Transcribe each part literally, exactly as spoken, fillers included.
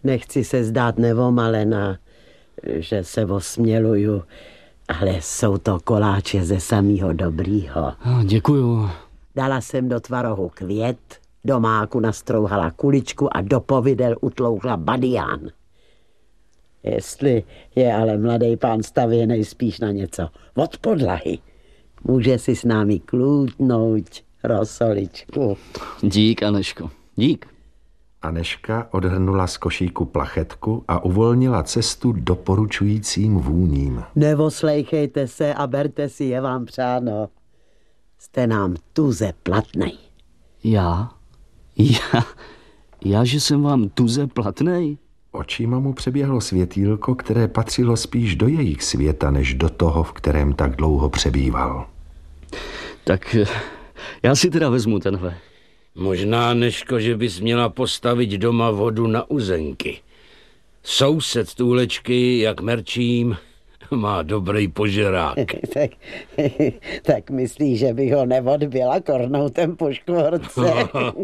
Nechci se zdát nevomalená, že se osměluju, ale jsou to koláče ze samého dobrýho. Děkuju. Dala jsem do tvarohu květ, do máku nastrouhala kuličku a do povidel utlouchla badián. Jestli je ale mladý pán stavěnej spíš na něco od podlahy, může si s námi klůtnout rosoličku. Dík, Aneško, dík. Aneška odhrnula z košíku plachetku a uvolnila cestu doporučujícím vůním. Nevoslejchejte se a berte si, je vám přáno. Jste nám tuze platnej. Já? Já? Já, že jsem vám tuze platnej? Očima mu přeběhlo světýlko, které patřilo spíš do jejich světa, než do toho, v kterém tak dlouho přebýval. Tak já si teda vezmu tenhle. Možná, Neško, že bys měla postavit doma vodu na uzenky. Soused Tůlečky, jak merčím, má dobrý požerák. tak, tak myslíš, že bych ho neodbila kornoutem po škvorce?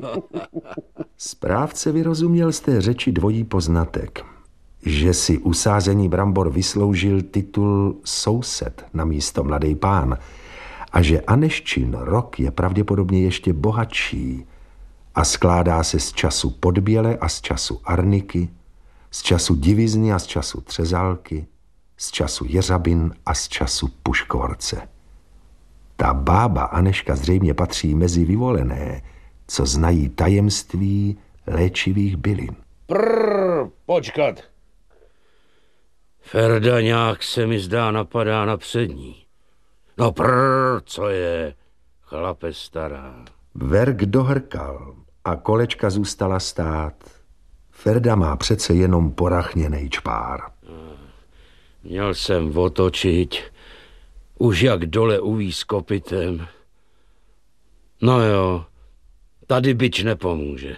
Správce vyrozuměl z té řeči dvojí poznatek, že si usázení brambor vysloužil titul soused na místo mladý pán a že Aneščin rok je pravděpodobně ještě bohatší a skládá se z času Podběle a z času Arniky, z času Divizny a z času Třezalky, z času Jeřabin a z času Puškvorce. Ta bába Aneška zřejmě patří mezi vyvolené, co znají tajemství léčivých bylin. Prrr, počkat. Ferda nějak se mi zdá napadá na přední. No prrr, co je, chlape stará. Verk dohrkal a kolečka zůstala stát. Ferda má přece jenom porachněnej čpár. Měl jsem otočit, už jak dole uví s kopitem. No jo, tady bič nepomůže.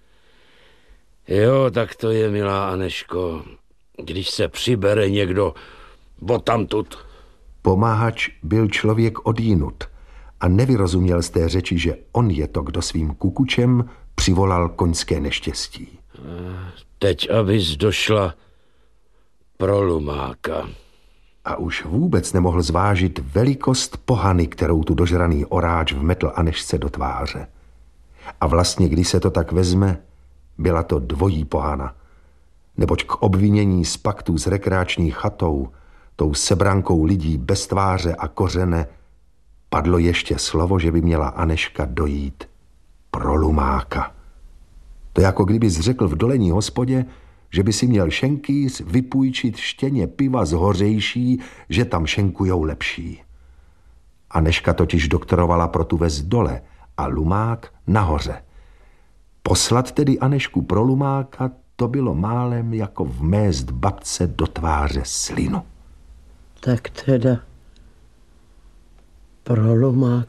Jo, tak to je, milá Aneško, když se přibere někdo odtamtud. Pomáhač byl člověk odjinut a nevyrozuměl z té řeči, že on je to, kdo svým kukučem přivolal koňské neštěstí. Teď abys došla pro Lumáka. A už vůbec nemohl zvážit velikost pohany, kterou tu dožraný oráč vmetl Anešce do tváře. A vlastně, když se to tak vezme, byla to dvojí pohana. Neboť k obvinění z paktu s rekreační chatou, tou sebrankou lidí bez tváře a kořene, padlo ještě slovo, že by měla Aneška dojít pro Lumáka. To jako kdybys řekl v dolení hospodě, že by si měl šenkýř vypůjčit štěně piva z hořejší, že tam šenkujou lepší. Aneška totiž doktorovala pro tu ves dole a Lumák nahoře. Poslat tedy Anešku pro Lumáka, to bylo málem jako vmést babce do tváře slinu. Tak teda pro Lumáka.